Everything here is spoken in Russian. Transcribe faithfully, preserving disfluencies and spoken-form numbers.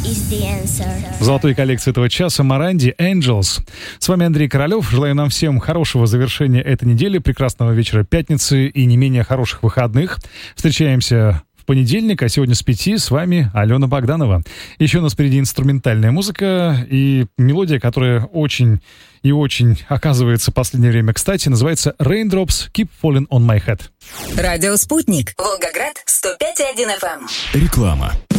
В золотой коллекции этого часа Моранди «Angels». С вами Андрей Королёв. Желаю нам всем хорошего завершения этой недели, прекрасного вечера пятницы и не менее хороших выходных. Встречаемся в понедельник, а сегодня с пяти с вами Алена Богданова. Еще у нас впереди инструментальная музыка и мелодия, которая очень и очень, оказывается, в последнее время, кстати, называется «Raindrops Keep Falling on My Head». Радио «Спутник». Волгоград, сто пять и один эф эм. Реклама.